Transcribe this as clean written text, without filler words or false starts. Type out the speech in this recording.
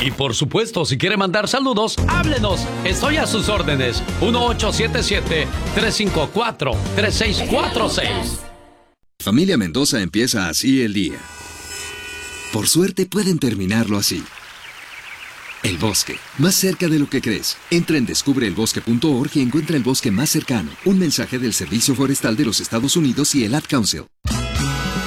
Y por supuesto, si quiere mandar saludos, háblenos. Estoy a sus órdenes. 1877-354-3646. Familia Mendoza empieza así el día. Por suerte pueden terminarlo así. El bosque, más cerca de lo que crees. Entra en descubreelbosque.org y encuentra el bosque más cercano. Un mensaje del Servicio Forestal de los Estados Unidos y el Ad Council.